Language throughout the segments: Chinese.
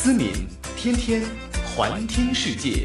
思敏天天环听世界。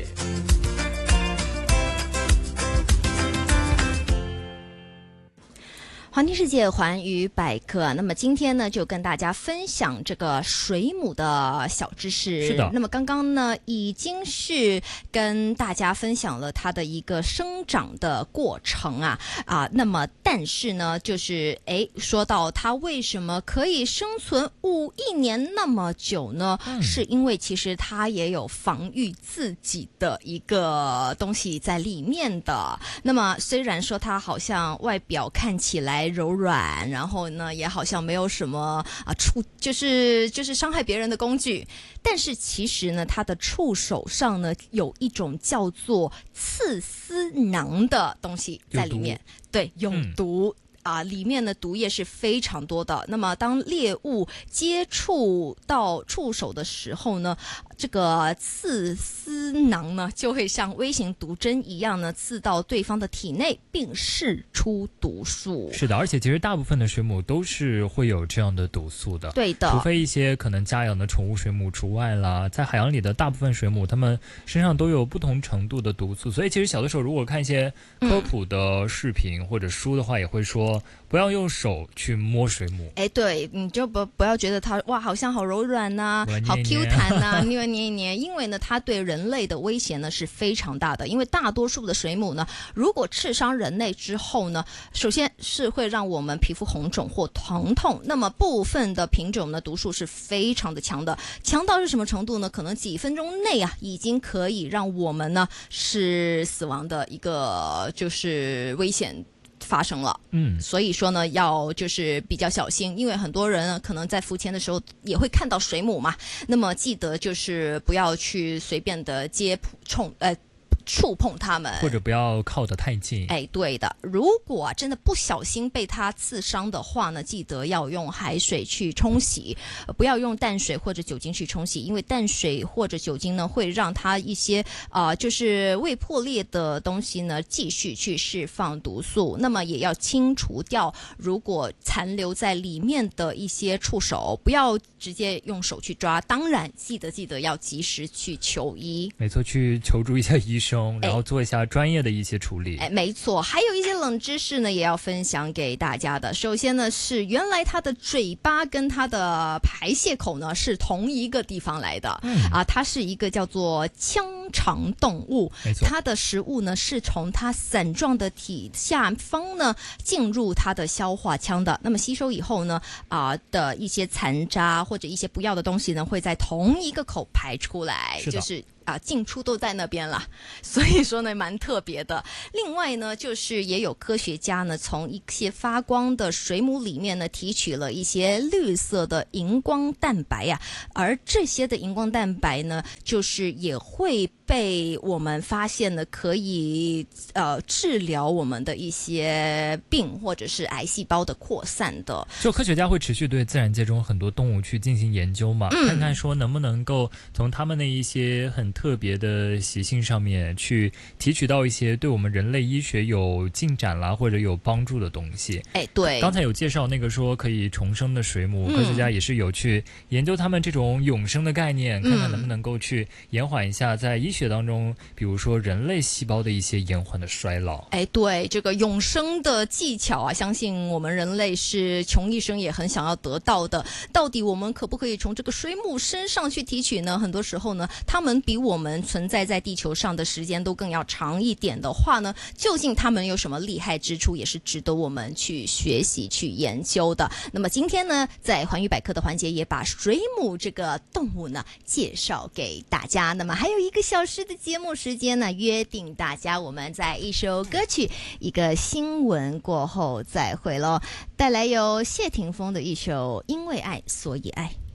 环听世界，环宇百科。那么今天呢，就跟大家分享这个水母的小知识。 是的。 那么刚刚呢，已经是跟大家分享了它的一个生长的过程那么但是呢，就是说到它为什么可以生存5亿年那么久呢？是因为其实它也有防御自己的一个东西在里面的。那么虽然说它好像外表看起来柔软，然后呢也好像没有什么就是伤害别人的工具，但是其实呢它的触手上呢有一种叫做刺丝囊的东西在里面。对，有毒。里面的毒液是非常多的。那么当猎物接触到触手的时候呢，这个刺丝囊呢就会像微型毒针一样呢刺到对方的体内，并释出毒素。 是的，而且其实大部分的水母都是会有这样的毒素的。 对的， 除非一些可能家养的宠物水母除外啦。在海洋里的大部分水母，它们身上都有不同程度的毒素。所以其实小的时候如果看一些科普的视频或者书的话，也会说不要用手去摸水母。 对，你就不要觉得它哇好像好柔软好 Q 弹捏一捏，因为呢它对人类的威胁呢是非常大的。因为大多数的水母呢，如果刺伤人类之后呢，首先是会让我们皮肤红肿或疼痛。那么部分的品种呢，毒素是非常的强的，强到是什么程度呢？可能几分钟内已经可以让我们呢是死亡的一个就是危险发生了。所以说呢要就是比较小心，因为很多人呢可能在浮潜的时候也会看到水母嘛，那么记得就是不要去随便的触碰它们， 或者不要靠得太近。 对的。如果真的不小心被它刺伤的话呢，记得要用海水去冲洗，不要用淡水或者酒精去冲洗，因为淡水或者酒精呢会让它一些就是未破裂的东西呢继续去释放毒素。那么也要清除掉如果残留在里面的一些触手，不要直接用手去抓。当然记得要及时去求医。 没错，去求助一下医生，然后做一下专业的一些处理。 没错，还有一些冷知识呢也要分享给大家的。首先呢是原来它的嘴巴跟它的排泄口呢是同一个地方来的。它是一个叫做腔肠动物。 没错， 它的食物呢是从它伞状的体下方呢进入它的消化腔的。那么吸收以后呢的一些残渣或者一些不要的东西呢会在同一个口排出来，就是进出都在那边了，所以说呢蛮特别的。另外呢就是也有科学家呢从一些发光的水母里面呢提取了一些绿色的荧光蛋白而这些的荧光蛋白呢就是也会被我们发现呢可以治疗我们的一些病或者是癌细胞的扩散的。 就科学家会持续对自然界中很多动物去进行研究嘛，看看说能不能够从他们的一些很特别的习性上面去提取到一些对我们人类医学有进展啦或者有帮助的东西。 对， 刚才有介绍那个说可以重生的水母，科学家也是有去研究他们这种永生的概念，看看能不能够去延缓一下在医学当中比如说人类细胞的一些延缓的衰老。 对，这个永生的技巧相信我们人类是穷一生也很想要得到的。到底我们可不可以从这个水母身上去提取呢？很多时候呢他们比我们存在在地球上的时间都更要长一点的话呢，究竟他们有什么厉害之处，也是值得我们去学习去研究的。那么今天呢在环宇百科的环节也把水母这个动物呢介绍给大家。那么还有1个小时的节目时间呢，约定大家我们在一首歌曲一个新闻过后再会咯。带来由谢霆锋的一首因为爱所以爱。